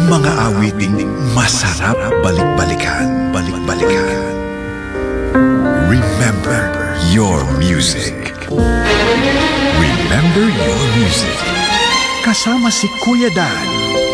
Mga awiting masarap balik-balikan. Balik-balikan. Remember your music. Remember your music. Kasama si Kuya Dan.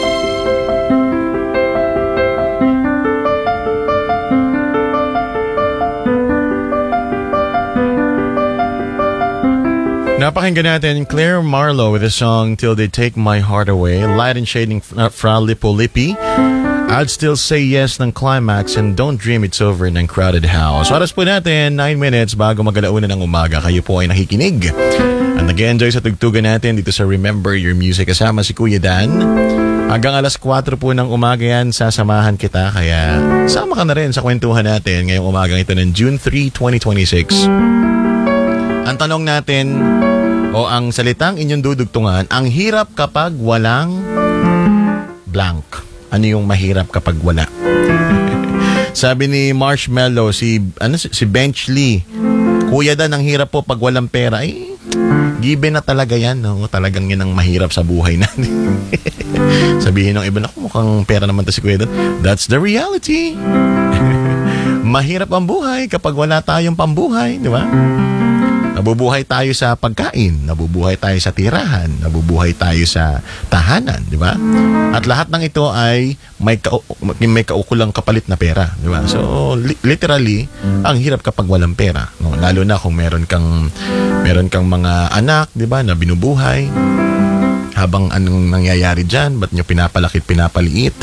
Napakinggan natin Claire Marlowe with the song Till They Take My Heart Away, Light and Shading Fra Lippo Lippi, I'd Still Say Yes ng Climax, and Don't Dream It's Over ng Crowded House. Oras po natin, 9 minutes bago magalauna ng umaga. Kayo po ay nakikinig at nag-enjoy sa tugtugan natin dito sa Remember Your Music kasama si Kuya Dan. Hanggang alas 4 po ng umaga yan, sasamahan kita. Kaya sama ka na rin sa kwentuhan natin ngayong umagang ito ng June 3, 2026. Ang tanong natin, o ang salitang inyong dudugtungan, ang hirap kapag walang blank. Ano yung mahirap kapag wala? Sabi ni Marshmallow, si Bench Lee, Kuya Dan, ang hirap po pag walang pera. Ay, given na talaga yan. No? Talagang yan ang mahirap sa buhay natin. Sabihin ng iba, naku, mukhang pera naman to si Kuya Dan. That's the reality. Mahirap ang buhay kapag wala tayong pambuhay, di ba? Nabubuhay tayo sa pagkain, nabubuhay tayo sa tirahan, nabubuhay tayo sa tahanan, di ba? At lahat ng ito ay may kaukulang kapalit na pera, di ba? So, literally, ang hirap kapag walang pera, no? Lalo na kung meron kang mga anak, di ba, na binubuhay. Habang anong nangyayari diyan, ba't nyo pinapalakit, pinapaliit?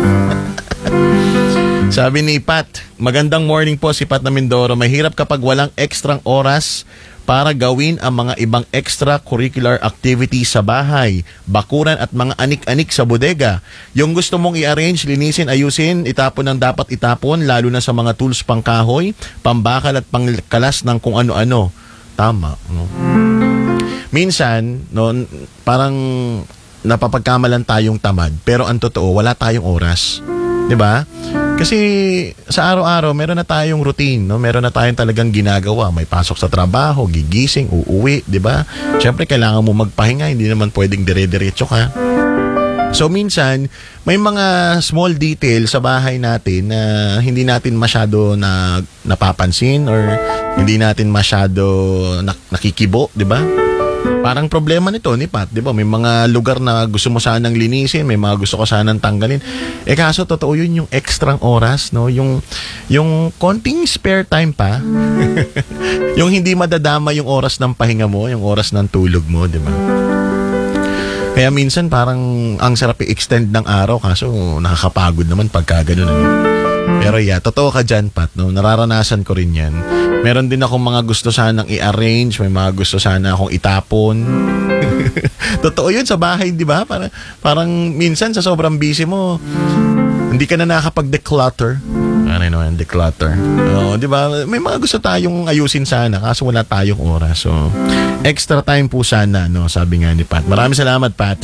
Sabi ni Pat, magandang morning po si Pat na Mindoro. Mahirap kapag walang ekstrang oras para gawin ang mga ibang extracurricular activities sa bahay, bakuran at mga anik-anik sa bodega. Yung gusto mong i-arrange, linisin, ayusin, itapon ang dapat itapon, lalo na sa mga tools pangkahoy, pambakal at pangkalas ng kung ano-ano. Tama, no? Minsan, no, parang napapagkamalan tayong tamad, pero ang totoo, wala tayong oras. 'Di ba? Kasi sa araw-araw meron na tayong routine, no? Meron na tayong talagang ginagawa. May pasok sa trabaho, gigising, uuwi, 'di ba? Syempre kailangan mo magpahinga, hindi naman pwedeng dire-diretso ka. So minsan, may mga small detail sa bahay natin na hindi natin masyado napapansin or hindi natin masyado nakikibo, 'di ba? Parang problema nito ni Pat, di ba? May mga lugar na gusto mo sanang linisin, may mga gusto ko sanang tanggalin. Kaso totoo yun, yung extrang oras, no? Yung konting spare time pa. Yung hindi madadama yung oras ng pahinga mo, yung oras ng tulog mo, di ba? Kaya minsan parang ang sarap i-extend ng araw, kaso nakakapagod naman pagka ganun. Pero totoo ka dyan, Pat, no? Nararanasan ko rin yan. Meron din akong mga gusto sanang i-arrange, may mga gusto sana akong itapon. Totoo yun sa bahay, di ba? Parang minsan sa sobrang busy mo, hindi ka na nakakapag-declutter. Ano yun, declutter. Di ba? May mga gusto tayong ayusin sana, kaso wala tayong oras. So, extra time po sana, no? Sabi nga ni Pat. Maraming salamat, Pat.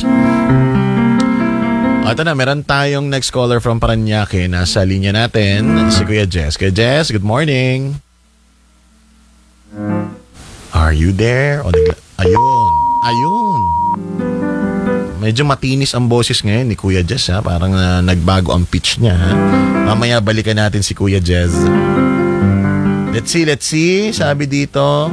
Ito na, meron tayong next caller from Paranaque. Nasa linya natin, si Kuya Jess. Kuya Jess, good morning. Are you there? Ayun. Medyo matinis ang boses ngayon ni Kuya Jess, ha? Parang nagbago ang pitch niya, ha? Mamaya balikan natin si Kuya Jess. Let's see. Sabi dito,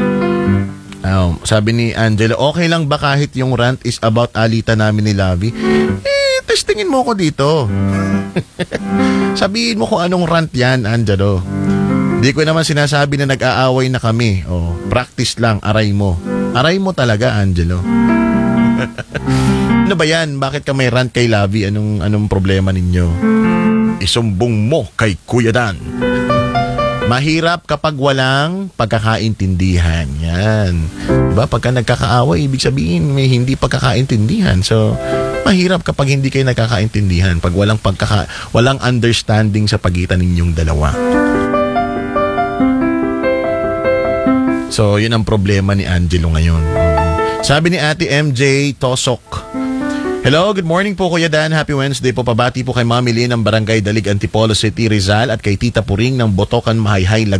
sabi ni Angela, okay lang ba kahit yung rant is about alita namin ni Lavi? Testingin mo ko dito. Sabihin mo kung anong rant yan, Angelo. Di ko naman sinasabi na nag-aaway na kami. Practice lang, aray mo. Aray mo talaga, Angelo. Ano ba yan? Bakit ka may rant kay Lavi? Anong problema ninyo? Isumbong mo kay Kuya Dan. Mahirap kapag walang pagkakaintindihan. Yan. Diba? Pagka nagkakaaway, ibig sabihin may hindi pagkakaintindihan. So, mahirap kapag hindi kayo nagkakaintindihan. Pag walang understanding sa pagitan ninyong dalawa. So, yun ang problema ni Angelo ngayon. Sabi ni Ate MJ Tosok, hello, good morning po Kuya Dan. Happy Wednesday po. Pabati po kay Mami Lynn ng Barangay Dalig, Antipolo City, Rizal at kay Tita Puring ng Botocan, Mahayhay,